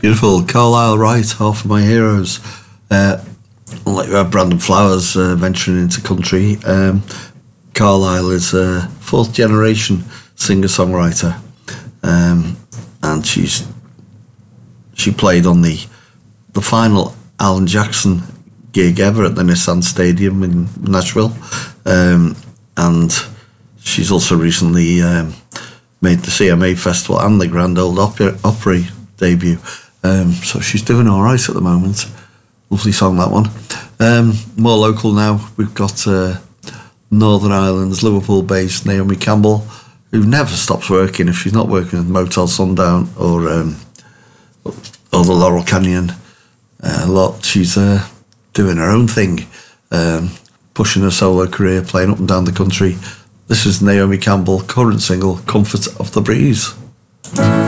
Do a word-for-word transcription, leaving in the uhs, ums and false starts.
Beautiful. Carlisle Wright, Half of My Heroes. Uh, like uh, Brandon Flowers uh, venturing into country, um, Carlisle is a fourth generation singer-songwriter, um, and she's she played on the the final Alan Jackson gig ever at the Nissan Stadium in Nashville, um, and she's also recently um, made the C M A Festival and the Grand Ole Opry, Opry debut. Um, so she's doing all right at the moment. Lovely song, that one. Um, more local now, we've got uh, Northern Ireland's Liverpool-based Naomi Campbell, who never stops working. If she's not working at Motel Sundown or um, or the Laurel Canyon uh, a lot, she's uh, doing her own thing, um, pushing her solo career, playing up and down the country. This is Naomi Campbell, current single, Comfort of the Breeze.